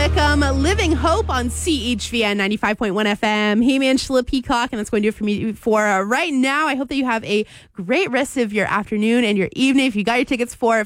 Wickham, Living Hope on CHVN 95.1 FM. Hey, man, Sheila Peacock, and that's going to do it for me for right now. I hope that you have a great rest of your afternoon and your evening. If you got your tickets for